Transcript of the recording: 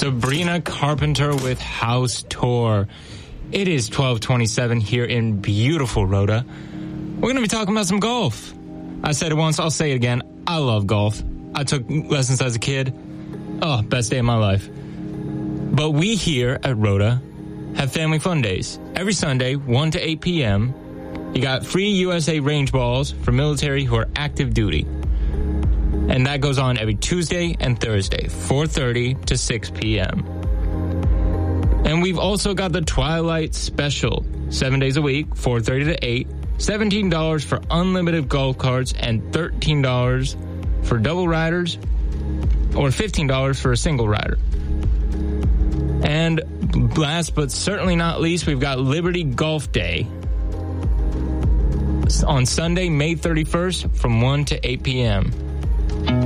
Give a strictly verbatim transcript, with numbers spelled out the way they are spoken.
Sabrina Carpenter with House Tour. It is twelve twenty-seven here in beautiful Rhoda. We're going to be talking about some golf. I said it once, I'll say it again. I love golf. I took lessons as a kid. Oh, best day of my life. But we here at Rhoda have family fun days. Every Sunday, one to eight p.m., you got free U S A range balls for military who are active duty. And that goes on every Tuesday and Thursday, four thirty to six p.m. And we've also got the Twilight Special, seven days a week, four thirty to eight, seventeen dollars for unlimited golf carts and thirteen dollars for double riders, or fifteen dollars for a single rider. And last but certainly not least, we've got Liberty Golf Day on Sunday, May thirty-first from one to eight p.m.